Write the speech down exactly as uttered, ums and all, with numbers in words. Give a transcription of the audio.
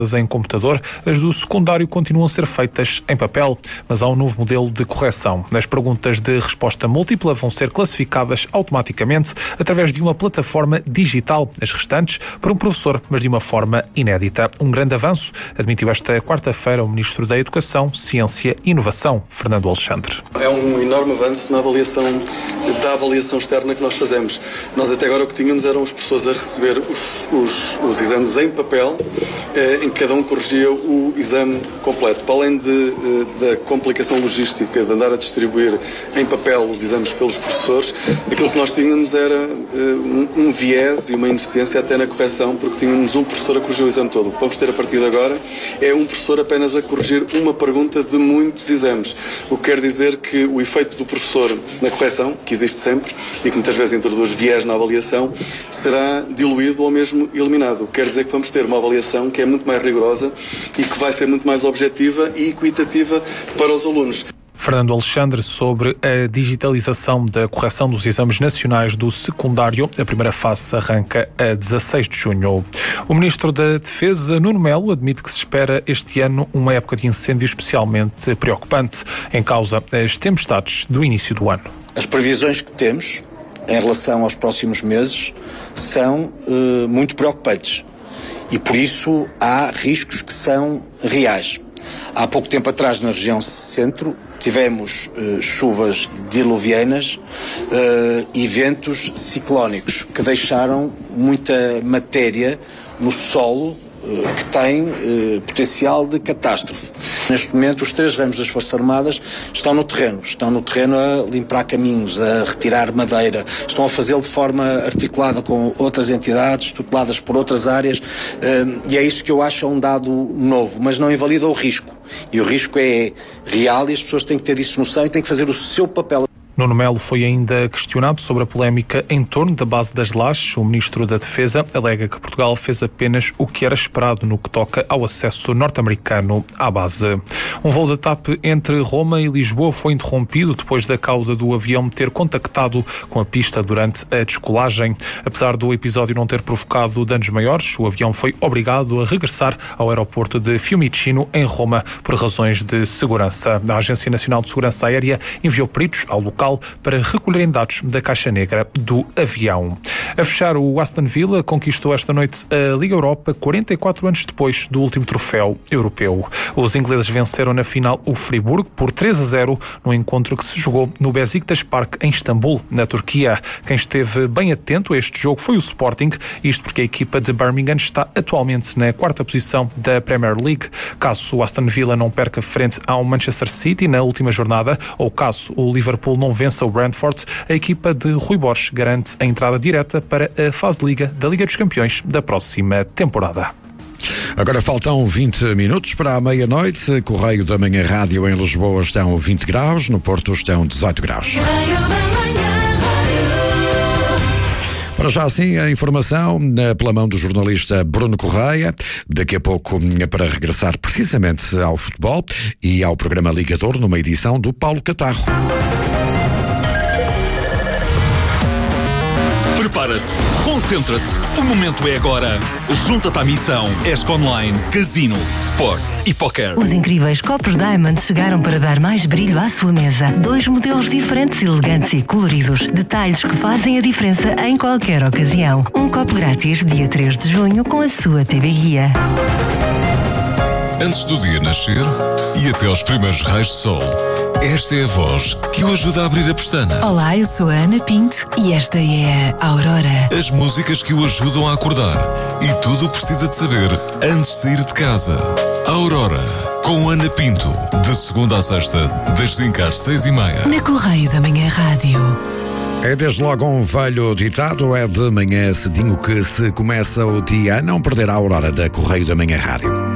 em computador, as do secundário continuam a ser feitas em papel, mas há um novo modelo de correção. As perguntas de resposta múltipla vão ser classificadas automaticamente através de uma plataforma digital, as restantes por um professor, mas de uma forma inédita. Um grande avanço, admitiu esta quarta-feira o Ministro da Educação, Ciência e Inovação, Fernando Alexandre. É um enorme avanço na avaliação, da avaliação externa que nós fazemos. Nós até agora o que tínhamos eram os professores a receber os, os, os exames em papel, eh, em que cada um corrigia o exame completo. Para além de, da complicação logística de andar a distribuir em papel os exames pelos professores, aquilo que nós tínhamos era um, um viés e uma ineficiência até na correção, porque tínhamos um professor a corrigir o exame todo. O que vamos ter a partir de agora é um professor apenas a corrigir uma pergunta de muitos exames. O que quer dizer que o efeito do professor na correção, que existe sempre e que muitas vezes introduz viés na avaliação, será diluído ou mesmo eliminado. O que quer dizer que vamos ter uma avaliação que é muito mais rigorosa e que vai ser muito mais objetiva e equitativa para os alunos. Fernando Alexandre sobre a digitalização da correção dos exames nacionais do secundário. A primeira fase arranca a dezasseis de junho. O Ministro da Defesa, Nuno Melo, admite que se espera este ano uma época de incêndio especialmente preocupante, em causa as tempestades do início do ano. As previsões que temos em relação aos próximos meses são uh, muito preocupantes e por isso há riscos que são reais. Há pouco tempo atrás, na região centro, tivemos uh, chuvas diluvianas uh, e ventos ciclónicos que deixaram muita matéria no solo uh, que tem uh, potencial de catástrofe. Neste momento, os três ramos das Forças Armadas estão no terreno. Estão no terreno a limpar caminhos, a retirar madeira. Estão a fazê-lo de forma articulada com outras entidades, tuteladas por outras áreas. Uh, e é isso que eu acho um dado novo, mas não invalida o risco. E o risco é real e as pessoas têm que ter isso noção e têm que fazer o seu papel. Nuno Melo foi ainda questionado sobre a polémica em torno da base das Lajes. O Ministro da Defesa alega que Portugal fez apenas o que era esperado no que toca ao acesso norte-americano à base. Um voo da TAP entre Roma e Lisboa foi interrompido depois da cauda do avião ter contactado com a pista durante a descolagem. Apesar do episódio não ter provocado danos maiores, o avião foi obrigado a regressar ao aeroporto de Fiumicino, em Roma, por razões de segurança. A Agência Nacional de Segurança Aérea enviou peritos ao local para recolherem dados da caixa negra do avião. A fechar, o Aston Villa conquistou esta noite a Liga Europa quarenta e quatro anos depois do último troféu europeu. Os ingleses venceram na final o Friburgo por três a zero no encontro que se jogou no Beşiktaş Park em Istambul, na Turquia. Quem esteve bem atento a este jogo foi o Sporting, isto porque a equipa de Birmingham está atualmente na quarta posição da Premier League. Caso o Aston Villa não perca frente ao Manchester City na última jornada, ou caso o Liverpool não vença o Brentford, a equipa de Rui Borges garante a entrada direta para a fase de Liga da Liga dos Campeões da próxima temporada. Agora faltam vinte minutos para a meia-noite. Correio da Manhã Rádio em Lisboa estão vinte graus, no Porto estão dezoito graus. Para já assim, a informação pela mão do jornalista Bruno Correia. Daqui a pouco, para regressar precisamente ao futebol e ao programa Ligador, numa edição do Paulo Catarro. Prepara-te, concentra-te, o momento é agora. Junta-te à missão. ESC Online, Casino, Sports e Poker. Os incríveis copos Diamond chegaram para dar mais brilho à sua mesa. Dois modelos diferentes, elegantes e coloridos. Detalhes que fazem a diferença em qualquer ocasião. Um copo grátis dia três de junho com a sua T V Guia. Antes do dia nascer e até aos primeiros raios de sol, esta é a voz que o ajuda a abrir a pestana. Olá, eu sou a Ana Pinto e esta é a Aurora. As músicas que o ajudam a acordar e tudo o que precisa de saber antes de sair de casa. Aurora, com Ana Pinto, de segunda à sexta, das cinco às seis e meia. Na Correio da Manhã Rádio. É desde logo um velho ditado, é de manhã cedinho que se começa o dia. A não perder a Aurora da Correio da Manhã Rádio.